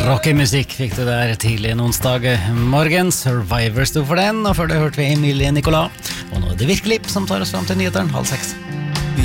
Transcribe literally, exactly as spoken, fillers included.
Rockemusikk fikk du der tidlig en onsdag morgen. Survivor stod for den, og før det hørte vi Emilie Nicolas. Og nå er det Virkelig som tar oss frem til nyheteren halv seks.